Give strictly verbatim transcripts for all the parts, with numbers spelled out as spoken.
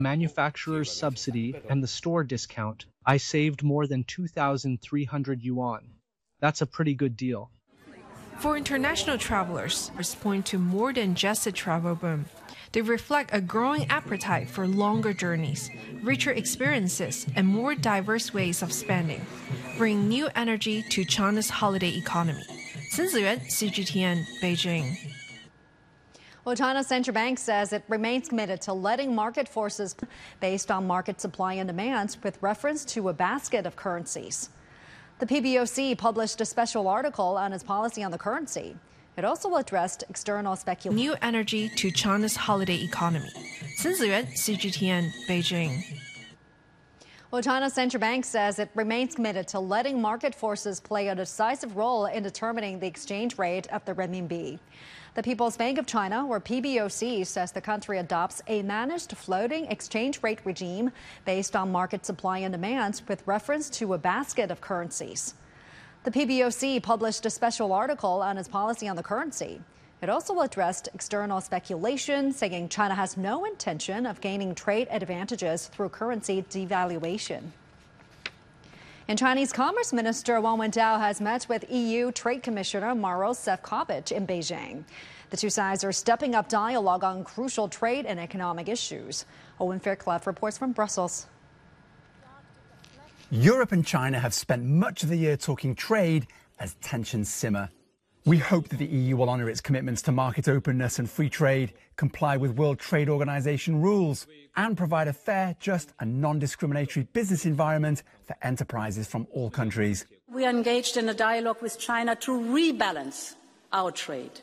manufacturer's subsidy and the store discount, I saved more than two thousand three hundred yuan. That's a pretty good deal. For international travelers, this point to more than just a travel boom. They reflect a growing appetite for longer journeys, richer experiences, and more diverse ways of spending, bringing new energy to China's holiday economy. Chen Ziyuan, C G T N, Beijing. Well, China's central bank says it remains committed to letting market forces based on market supply and demand with reference to a basket of currencies. The P B O C published a special article on its policy on the currency. It also addressed external speculation. New energy to China's holiday economy. Chen Ziyuan, C G T N, Beijing. Well, China's central bank says it remains committed to letting market forces play a decisive role in determining the exchange rate of the renminbi. The People's Bank of China, or P B O C, says the country adopts a managed floating exchange rate regime based on market supply and demand with reference to a basket of currencies. The P B O C published a special article on its policy on the currency. It also addressed external speculation, saying China has no intention of gaining trade advantages through currency devaluation. And Chinese Commerce Minister Wang Wentao has met with E U Trade Commissioner Maros Sefcovic in Beijing. The two sides are stepping up dialogue on crucial trade and economic issues. Owen Fairclough reports from Brussels. Europe and China have spent much of the year talking trade as tensions simmer. We hope that the E U will honour its commitments to market openness and free trade, comply with World Trade Organization rules, and provide a fair, just and non-discriminatory business environment for enterprises from all countries. We are engaged in a dialogue with China to rebalance our trade.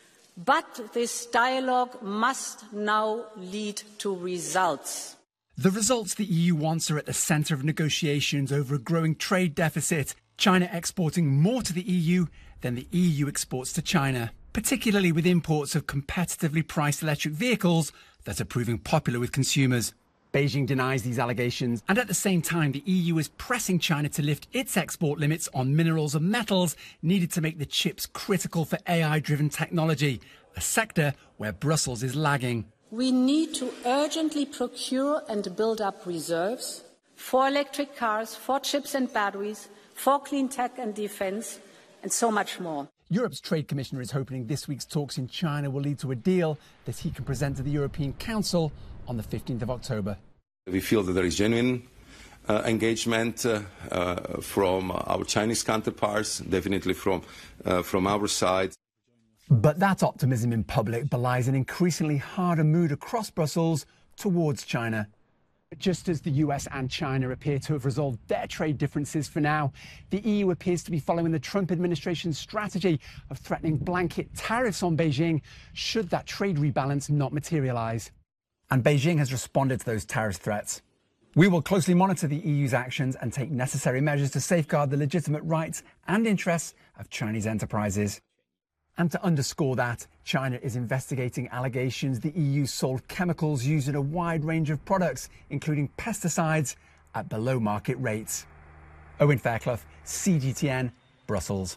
But this dialogue must now lead to results. The results the E U wants are at the centre of negotiations over a growing trade deficit, China exporting more to the E U than the E U exports to China, particularly with imports of competitively priced electric vehicles that are proving popular with consumers. Beijing denies these allegations, and at the same time the E U is pressing China to lift its export limits on minerals and metals needed to make the chips critical for A I-driven technology, a sector where Brussels is lagging. We need to urgently procure and build up reserves for electric cars, for chips and batteries, for clean tech and defence, and so much more. Europe's Trade Commissioner is hoping this week's talks in China will lead to a deal that he can present to the European Council on the fifteenth of October. We feel that there is genuine uh, engagement uh, uh, from our Chinese counterparts, definitely from, uh, from our side. But that optimism in public belies an increasingly harder mood across Brussels towards China. Just as the U S and China appear to have resolved their trade differences for now, the E U appears to be following the Trump administration's strategy of threatening blanket tariffs on Beijing should that trade rebalance not materialize. And Beijing has responded to those tariff threats. We will closely monitor the E U's actions and take necessary measures to safeguard the legitimate rights and interests of Chinese enterprises. And to underscore that, China is investigating allegations the E U sold chemicals used in a wide range of products, including pesticides, at below market rates. Owen Fairclough, C G T N, Brussels.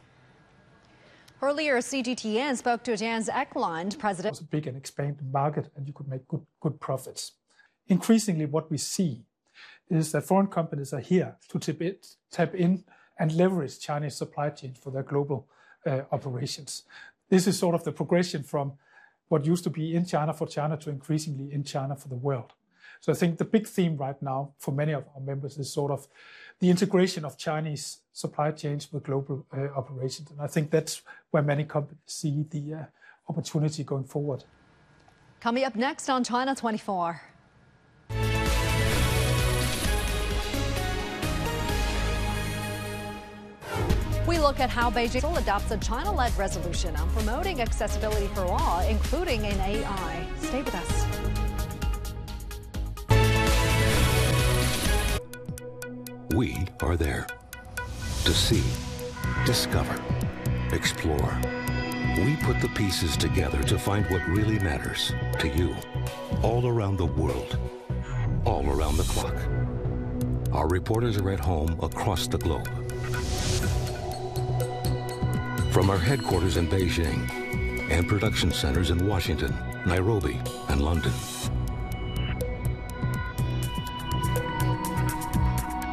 Earlier, C G T N spoke to Jens Eklund, president. It was a big and expanded market, and you could make good, good profits. Increasingly, what we see is that foreign companies are here to tap, it, tap in and leverage Chinese supply chains for their global uh, operations. This is sort of the progression from what used to be in China for China to increasingly in China for the world. So I think the big theme right now for many of our members is sort of the integration of Chinese supply chains with global uh, operations. And I think that's where many companies see the uh, opportunity going forward. Coming up next on China twenty-four. We look at how Beijing adopts a China-led resolution on promoting accessibility for all, including in A I. Stay with us. We are there to see, discover, explore. We put the pieces together to find what really matters to you, all around the world, all around the clock. Our reporters are at home across the globe. From our headquarters in Beijing and production centers in Washington, Nairobi, and London.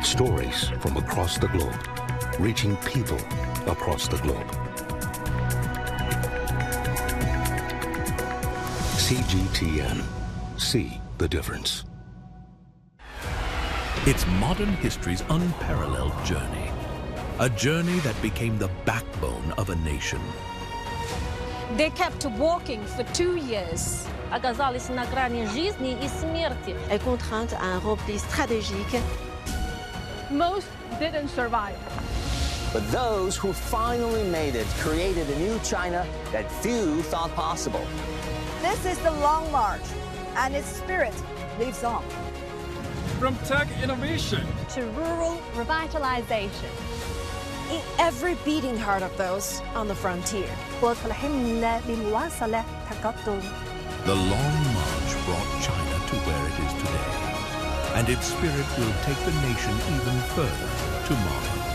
Stories from across the globe, reaching people across the globe. C G T N. See the difference. It's modern history's unparalleled journey. A journey that became the backbone of a nation. They kept walking for two years. Оказались на грани жизни и смерти. Elle contrainte à un repli stratégique. Most didn't survive. But those who finally made it created a new China that few thought possible. This is the Long March, and its spirit lives on. From tech innovation to rural revitalization. In every beating heart of those on the frontier. The Long March brought China to where it is today, and its spirit will take the nation even further tomorrow.